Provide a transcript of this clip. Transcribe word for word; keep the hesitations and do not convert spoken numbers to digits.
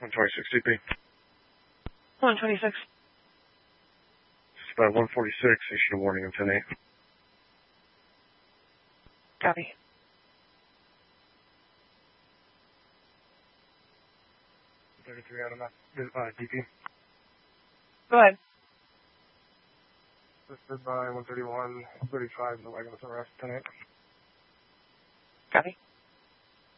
one twenty-six D P. one twenty-six. It's about one forty-six. Issued a warning of ten eight. Copy. thirty-three out of that. Uh, D P. Go ahead. Listed by one thirty-one, thirty-five, the Legacy arrest ten eight. Copy.